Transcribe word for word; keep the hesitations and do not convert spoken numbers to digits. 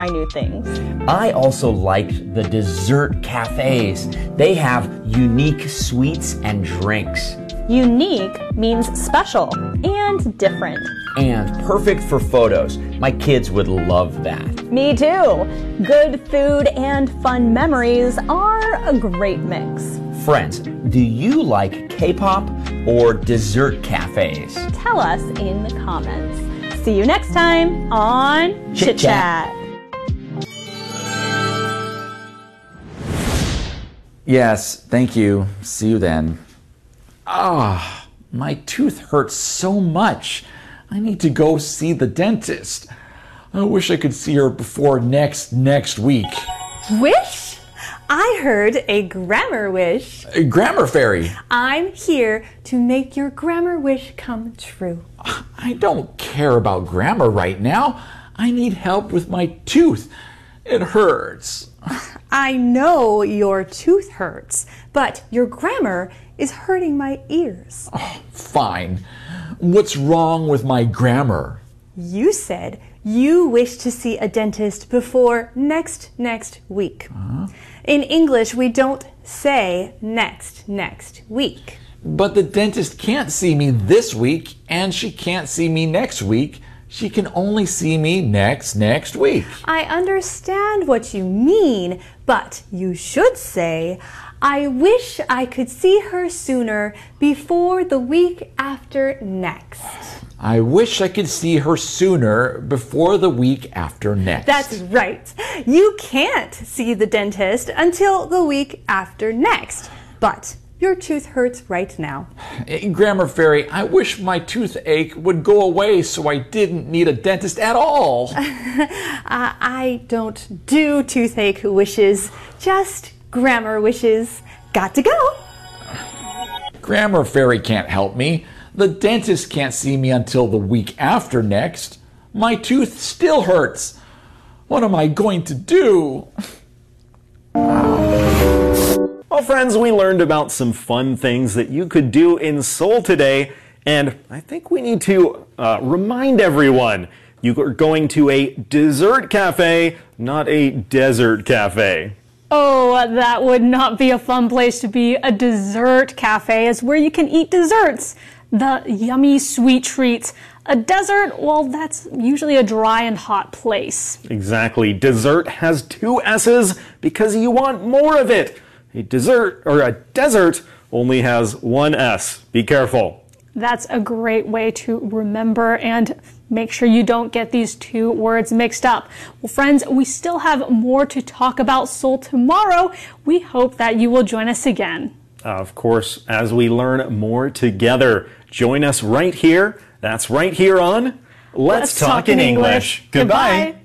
new things. I also liked the dessert cafes. They have unique sweets and drinks. Unique means special and different. And perfect for photos. My kids would love that. Me too. Good food and fun memories are a great mix. Friends, do you like K-pop or dessert cafes? Tell us in the comments. See you next time on Chit Chat. Yes, thank you. See you then. Ah, my tooth hurts so much. I need to go see the dentist. I wish I could see her before next next week. Wish? I heard a grammar wish. A grammar fairy. I'm here to make your grammar wish come true. I don't care about grammar right now. I need help with my tooth. It hurts. I know your tooth hurts, but your grammar is hurting my ears. Oh, fine. What's wrong with my grammar? You said you wish to see a dentist before next next week. Uh-huh. In English, we don't say next next week. But the dentist can't see me this week, and she can't see me next week. She can only see me next next week. I understand what you mean, but you should say, I wish I could see her sooner before the week after next. I wish I could see her sooner before the week after next. That's right. You can't see the dentist until the week after next, but your tooth hurts right now. Grammar Fairy, I wish my toothache would go away so I didn't need a dentist at all. uh, I don't do toothache wishes, just grammar wishes. Got to go. Grammar Fairy can't help me. The dentist can't see me until the week after next. My tooth still hurts. What am I going to do? Well, friends, we learned about some fun things that you could do in Seoul today, and I think we need to uh, remind everyone you are going to a dessert cafe, not a desert cafe. Oh, that would not be a fun place to be. A dessert cafe is where you can eat desserts, the yummy sweet treats. A desert, well, that's usually a dry and hot place. Exactly. Dessert has two S's because you want more of it. A dessert, or a desert, only has one S. Be careful. That's a great way to remember and make sure you don't get these two words mixed up. Well, friends, we still have more to talk about Seoul tomorrow. We hope that you will join us again. Of course, as we learn more together, join us right here. That's right here on Let's, Let's Talk, Talk in English. English. Goodbye. Goodbye.